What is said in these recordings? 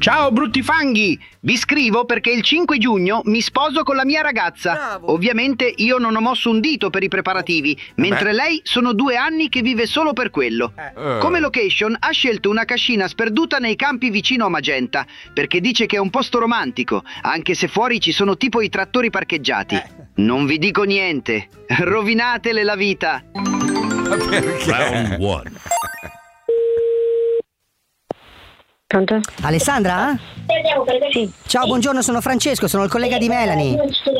Ciao brutti fanghi! Vi scrivo perché il 5 giugno mi sposo con la mia ragazza. Bravo. Ovviamente io non ho mosso un dito per i preparativi, mentre lei sono 2 anni che vive solo per quello. Come location ha scelto una cascina sperduta nei campi vicino a Magenta, perché dice che è un posto romantico, anche se fuori ci sono tipo i trattori parcheggiati. Non vi dico niente, rovinatele la vita. Round 1. Pronto? Alessandra? Sì. Ciao, buongiorno, sono Francesco, sono il collega di Melanie.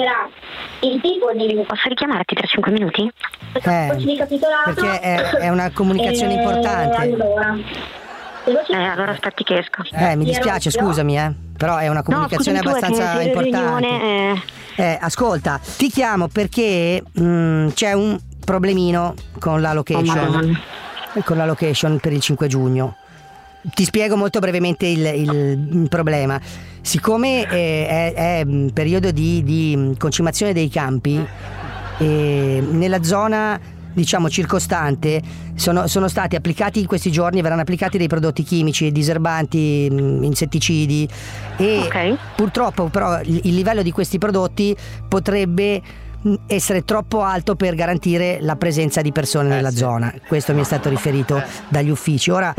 Posso richiamarti tra 5 minuti? Perché è una comunicazione importante. Allora aspetti che esco. Mi dispiace, scusami, però è una comunicazione abbastanza importante. Ascolta, ti chiamo perché c'è un problemino con la location. Con la location per il 5 giugno. Ti spiego molto brevemente il problema. Siccome è periodo di concimazione dei campi, nella zona diciamo circostante sono stati applicati in questi giorni, verranno applicati dei prodotti chimici, diserbanti, insetticidi e purtroppo però il livello di questi prodotti potrebbe essere troppo alto per garantire la presenza di persone nella zona. Questo mi è stato riferito dagli uffici. Ora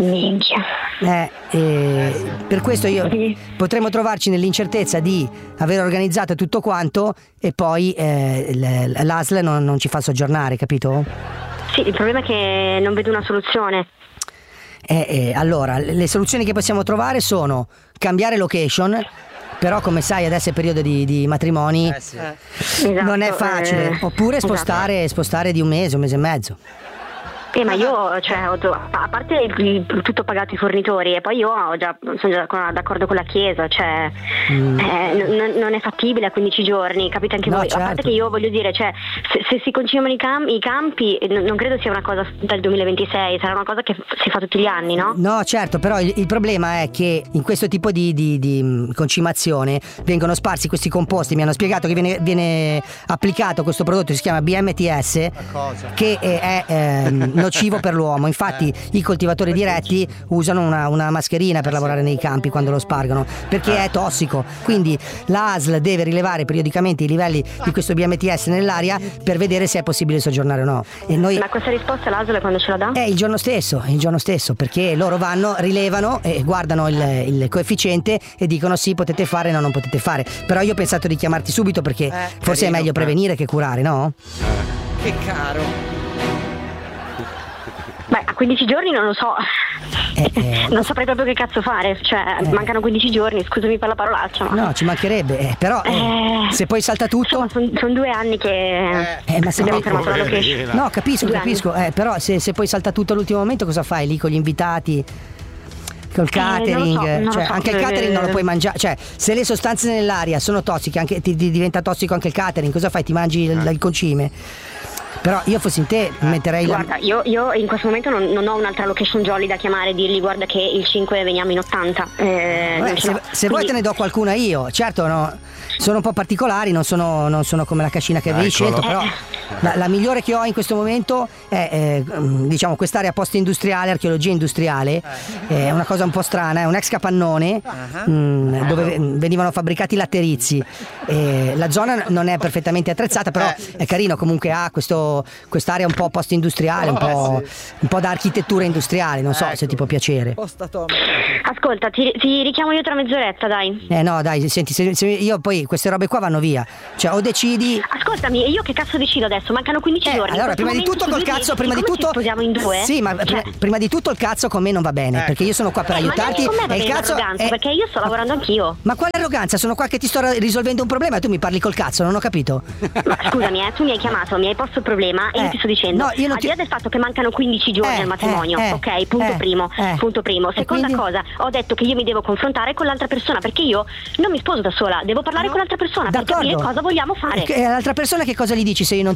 per questo potremmo trovarci nell'incertezza di aver organizzato tutto quanto e poi l'ASL non ci fa soggiornare, capito? Sì, il problema è che non vedo una soluzione. Allora, le soluzioni che possiamo trovare sono cambiare location. Però come sai adesso è periodo di matrimoni, non è facile. Oppure spostare di un mese e mezzo. Ma io a parte tutto pagato i fornitori e poi io sono già d'accordo con la chiesa, non è fattibile a 15 giorni, capite anche voi. Certo. A parte che io voglio dire, se si concimano i campi non credo sia una cosa del 2026, sarà una cosa che si fa tutti gli anni, no? No, certo, però il problema è che in questo tipo di concimazione vengono sparsi questi composti. Mi hanno spiegato che viene applicato questo prodotto che si chiama BMTS, che è nocivo per l'uomo. Infatti i coltivatori diretti usano una mascherina per lavorare nei campi quando lo spargono, perché è tossico. Quindi la ASL deve rilevare periodicamente i livelli di questo BMTS nell'aria per vedere se è possibile soggiornare o no. E noi... Ma questa risposta l'ASL quando ce la dà? Il giorno stesso, perché loro vanno, rilevano e guardano il coefficiente e dicono sì, potete fare, no, non potete fare. Però io ho pensato di chiamarti subito perché forse è meglio prevenire che curare, no? Che caro. Beh, a 15 giorni non lo so. Non saprei proprio che cazzo fare. Mancano 15 giorni, scusami per la parolaccia. No, ci mancherebbe. Però se poi salta tutto. Sono 2 anni che ma se abbiamo poi... fermato la location. No, capisco. Però se poi salta tutto all'ultimo momento, cosa fai lì con gli invitati? Col catering, non lo so, anche il catering non lo puoi mangiare. Se le sostanze nell'aria sono tossiche, anche ti diventa tossico anche il catering. Cosa fai? Ti mangi il concime? Però io fossi in te metterei Guarda, io in questo momento non ho un'altra location jolly da chiamare e dirgli guarda che il 5 veniamo in 80. Se vuoi te ne do qualcuna io. Certo, no, sono un po' particolari, non sono come la cascina che avevi scelto, però la migliore che ho in questo momento è diciamo quest'area post-industriale, archeologia industriale. È una cosa un po' strana, è un ex capannone dove venivano fabbricati laterizi. La zona non è perfettamente attrezzata, però è carino, comunque ha quest'area un po' post-industriale, un po' da architettura industriale, non so se ti può piacere. Ascolta, ti richiamo io tra mezz'oretta, dai. No, dai, senti, se io poi queste robe qua vanno via. O decidi. Ascoltami, io che cazzo decido adesso? Mancano 15 giorni. Allora, prima di tutto col cazzo, prima di tutto. Ci sposiamo in 2? Sì, ma prima di tutto il cazzo con me non va bene, perché io sono qua per aiutarti. Ma e il cazzo perché io sto lavorando anch'io. Ma quale arroganza? Sono qua che ti sto risolvendo un problema e tu mi parli col cazzo, non ho capito. Ma scusami, tu mi hai chiamato, mi hai posto il problema e io ti sto dicendo, al di là del fatto che mancano 15 giorni al matrimonio, ok, punto primo. Seconda cosa, ho detto che io mi devo confrontare con l'altra persona, perché io non mi sposo da sola, devo parlare con l'altra persona per capire cosa vogliamo fare. E all'altra persona che cosa gli dici se io non ti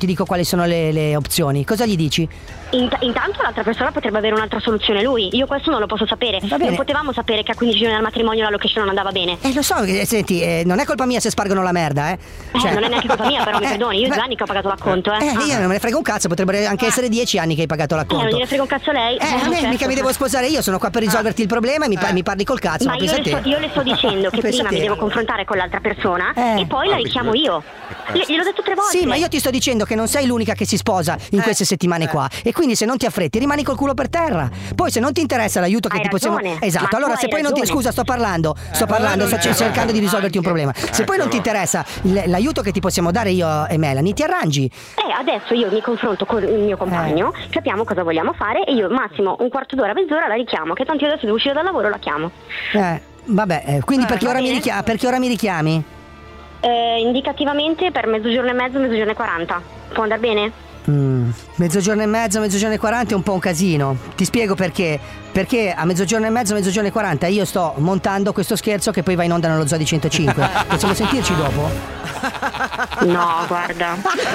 dico quali sono le opzioni. Cosa gli dici? Intanto l'altra persona potrebbe avere un'altra soluzione lui. Io questo non lo posso sapere. Non potevamo sapere che a 15 giorni dal matrimonio la location non andava bene. Lo so, senti, non è colpa mia se spargono la merda, Cioè, non è neanche colpa mia, però mi perdoni, io 2 anni che ho pagato l'acconto, Io non me ne frega un cazzo, potrebbero anche essere 10 anni che hai pagato l'acconto. Non gliene frega un cazzo lei. Mica mi devo sposare io, sono qua per risolverti il problema e mi parli col cazzo. Ma io le sto dicendo che prima mi devo confrontare con l'altra persona e poi la richiamo io. Gliel'ho detto 3 volte. Sì, ma io ti sto dicendo che non sei l'unica che si sposa in queste settimane qua, e quindi se non ti affretti rimani col culo per terra. Poi se non ti interessa l'aiuto che ti possiamo... Esatto, allora se poi non ti... Scusa, sto parlando, sto cercando di risolverti un problema. Se poi non ti interessa l'aiuto che ti possiamo dare io e Melanie, ti arrangi. Adesso io mi confronto con il mio compagno, capiamo cosa vogliamo fare e io massimo un quarto d'ora, mezz'ora la richiamo, che tanto io adesso devo uscire dal lavoro, la chiamo. Vabbè, quindi perché ora mi richiami? Indicativamente per mezzogiorno e mezzo, mezzogiorno e 40. Può andare bene? Mezzogiorno e mezzo, mezzogiorno e 40 è un po' un casino. Ti spiego perché. Perché a mezzogiorno e mezzo, mezzogiorno e 40 io sto montando questo scherzo che poi va in onda nello Zoo di 105. Possiamo sentirci dopo? No, guarda.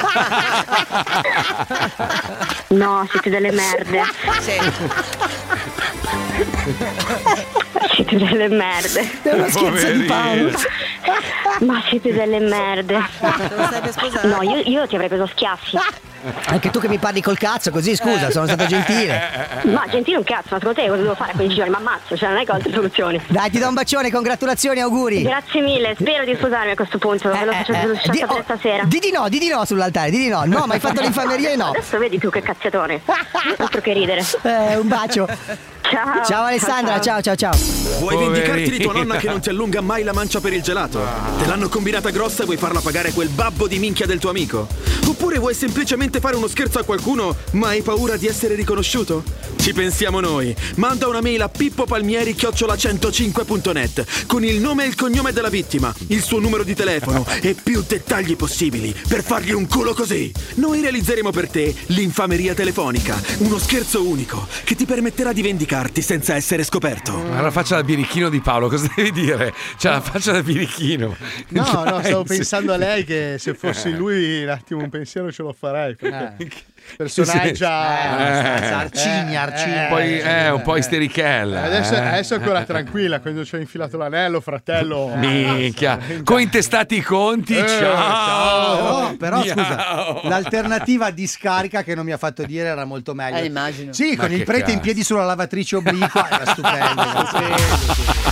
No, siete delle merde. Siete delle merde. È uno scherzo di Paolo. Ma siete delle merde. No, io ti avrei preso schiaffi. Anche tu che mi parli col cazzo così, scusa, sono stato gentile. Ma gentile un cazzo, ma secondo te cosa devo fare a 15 giorni? Ma ammazzo, cioè non è che ho altre soluzioni. Dai, ti do un bacione, congratulazioni, auguri. Grazie mille, spero di sposarmi a questo punto. Ve lo faccio sapere stasera. Di no sull'altare, di no. No, ma hai fatto l'infameria e no. Adesso vedi tu che cazziatone. Altro che ridere. Un bacio. Ciao Alessandra, ciao. Vuoi vendicarti di tua nonna che non ti allunga mai la mancia per il gelato? Te l'hanno combinata grossa e vuoi farla pagare quel babbo di minchia del tuo amico? Oppure vuoi semplicemente fare uno scherzo a qualcuno ma hai paura di essere riconosciuto? Ci pensiamo noi. Manda una mail a pippopalmieri@105.net con il nome e il cognome della vittima, il suo numero di telefono e più dettagli possibili per fargli un culo così. Noi realizzeremo per te l'infameria telefonica, uno scherzo unico che ti permetterà di vendicarti senza essere scoperto. Ma la faccia da birichino di Paolo, cosa devi dire? C'ha la faccia da birichino. No, stavo pensando a lei che se fossi lui un attimo un pensiero ce lo farei. Personaggio arcigna. Poi un po' isterichella. Adesso è ancora tranquilla quando ci ho infilato l'anello, fratello. Minchia, cointestati i conti. Ciao. Però scusa, l'alternativa di scarica che non mi ha fatto dire era molto meglio. Immagino. Sì, con il prete in piedi sulla lavatrice obliqua era stupendo.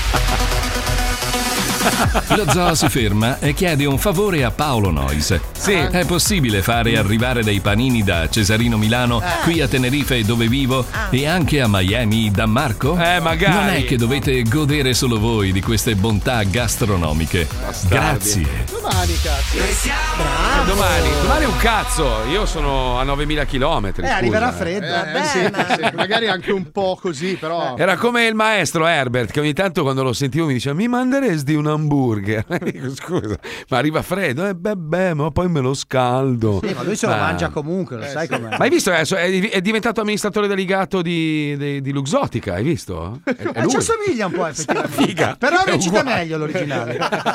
Lo zoo si ferma e chiede un favore a Paolo Nois. Sì. È possibile fare arrivare dei panini da Cesarino Milano qui a Tenerife dove vivo e anche a Miami da Marco? Magari. Non è che dovete godere solo voi di queste bontà gastronomiche. Grazie. Domani, cazzo. Domani un cazzo. Io sono a 9.000 chilometri. Arriverà freddo. Sì, magari anche un po' così, però. Era come il maestro Herbert che ogni tanto quando lo sentivo mi diceva: mi manderesti un hamburger? Dico, scusa, ma arriva freddo? Ma poi me lo scaldo. Sì, ma lui se lo mangia comunque, lo sai com'è. Ma hai visto? È diventato amministratore delegato di Luxottica, hai visto? Ci assomiglia un po', effettivamente. Figa. Però recita meglio l'originale.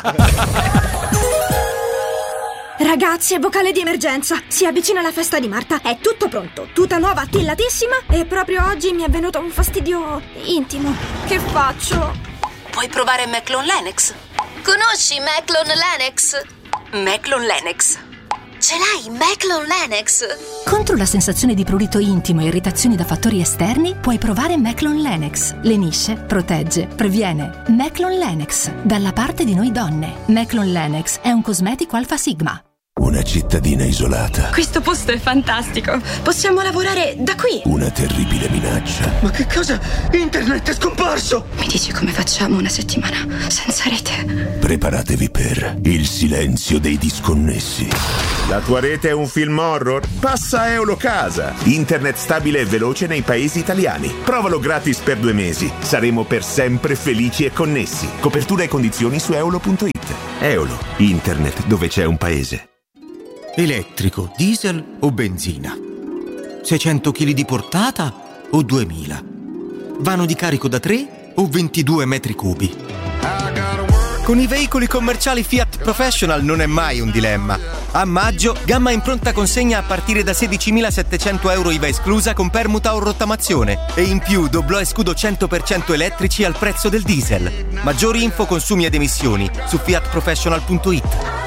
Ragazzi, è vocale di emergenza. Si avvicina la festa di Marta. È tutto pronto. Tuta nuova, attillatissima. E proprio oggi mi è venuto un fastidio intimo. Che faccio? Puoi provare Meclon Lennox. Conosci Meclon Lennox? Meclon Lennox. Ce l'hai, Meclon Lennox? Contro la sensazione di prurito intimo e irritazioni da fattori esterni, puoi provare Meclon Lennox. Lenisce, protegge, previene. Meclon Lennox. Dalla parte di noi donne. Meclon Lennox è un cosmetico Alpha Sigma. Una cittadina isolata. Questo posto è fantastico. Possiamo lavorare da qui. Una terribile minaccia. Ma che cosa? Internet è scomparso! Mi dici come facciamo una settimana senza rete? Preparatevi per il silenzio dei disconnessi. La tua rete è un film horror? Passa a Eulocasa. Internet stabile e veloce nei paesi italiani. Provalo gratis per 2 mesi. Saremo per sempre felici e connessi. Copertura e condizioni su eolo.it. Eolo, internet dove c'è un paese. Elettrico, diesel o benzina? 600 kg di portata o 2000? Vano di carico da 3 o 22 metri cubi? Con i veicoli commerciali Fiat Professional non è mai un dilemma. A maggio, gamma in pronta consegna a partire da 16.700 euro IVA esclusa con permuta o rottamazione. E in più doblò e scudo 100% elettrici al prezzo del diesel. Maggiori info, consumi ed emissioni su fiatprofessional.it.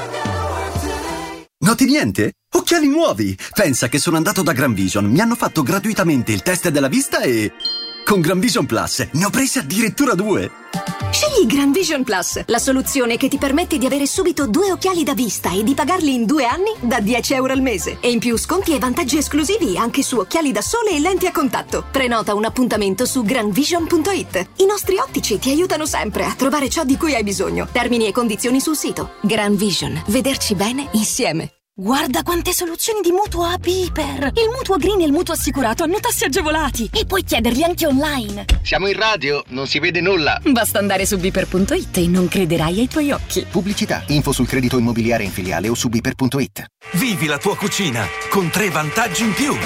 Noti niente? Occhiali nuovi! Pensa che sono andato da Gran Vision, mi hanno fatto gratuitamente il test della vista e... con Gran Vision Plus ne ho presi addirittura 2! Scegli Gran Vision Plus, la soluzione che ti permette di avere subito 2 occhiali da vista e di pagarli in 2 anni da 10 euro al mese. E in più sconti e vantaggi esclusivi anche su occhiali da sole e lenti a contatto. Prenota un appuntamento su granvision.it. I nostri ottici ti aiutano sempre a trovare ciò di cui hai bisogno. Termini e condizioni sul sito. Gran Vision, vederci bene insieme. Guarda quante soluzioni di mutuo a Piper! Il mutuo green e il mutuo assicurato hanno tassi agevolati e puoi chiederli anche online. Siamo in radio, non si vede nulla. Basta andare su Piper.it e non crederai ai tuoi occhi. Pubblicità, info sul credito immobiliare in filiale o su Piper.it. Vivi la tua cucina con 3 vantaggi in più.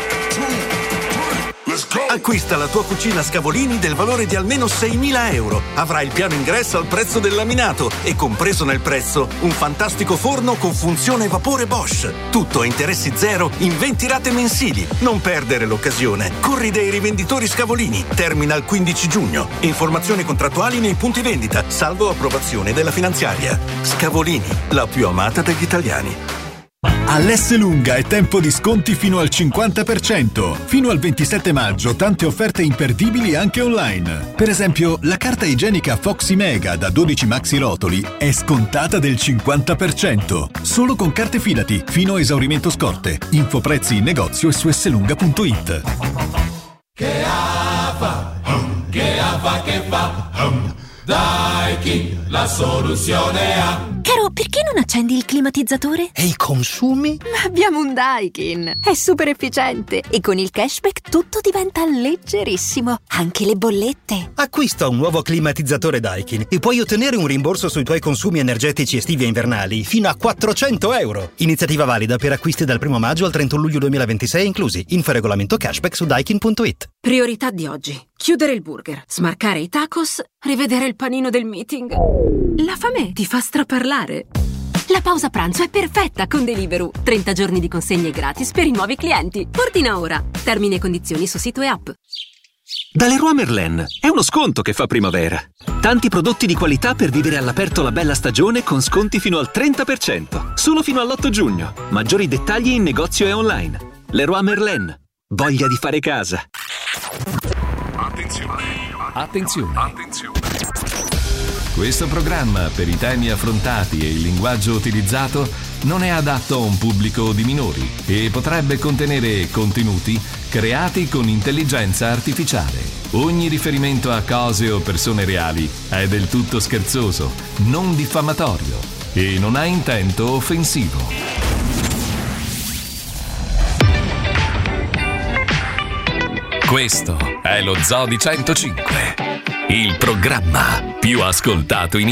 Acquista la tua cucina Scavolini del valore di almeno 6.000 euro. Avrai il piano ingresso al prezzo del laminato e compreso nel prezzo un fantastico forno con funzione vapore Bosch. Tutto a interessi zero in 20 rate mensili. Non perdere l'occasione. Corri dai rivenditori Scavolini. Termina il 15 giugno. Informazioni contrattuali nei punti vendita, salvo approvazione della finanziaria. Scavolini, la più amata degli italiani. All'Esselunga è tempo di sconti fino al 50%. Fino al 27 maggio tante offerte imperdibili anche online. Per esempio, la carta igienica Foxy Mega da 12 maxi rotoli è scontata del 50%. Solo con carte Fidati, fino a esaurimento scorte. Info prezzi in negozio e su esselunga.it. Che fa? Daikin, la soluzione ha. Caro, perché non accendi il climatizzatore? E i consumi? Ma abbiamo un Daikin. È super efficiente e con il cashback tutto diventa leggerissimo, anche le bollette. Acquista un nuovo climatizzatore Daikin e puoi ottenere un rimborso sui tuoi consumi energetici estivi e invernali fino a 400 euro. Iniziativa valida per acquisti dal 1 maggio al 31 luglio 2026 inclusi. Info regolamento cashback su daikin.it. Priorità di oggi: chiudere il burger, smarcare i tacos, rivedere il panino del meeting. La fame ti fa straparlare. La pausa pranzo è perfetta con Deliveroo. 30 giorni di consegne gratis per i nuovi clienti. Ordina ora. Termini e condizioni su sito e app. Da Leroy Merlin è uno sconto che fa primavera. Tanti prodotti di qualità per vivere all'aperto la bella stagione con sconti fino al 30%. Solo fino all'8 giugno. Maggiori dettagli in negozio e online. Leroy Merlin. Voglia di fare casa. Attenzione. Questo programma, per i temi affrontati e il linguaggio utilizzato, non è adatto a un pubblico di minori e potrebbe contenere contenuti creati con intelligenza artificiale. Ogni riferimento a cose o persone reali è del tutto scherzoso, non diffamatorio e non ha intento offensivo. Questo è lo Zoo di 105, il programma più ascoltato in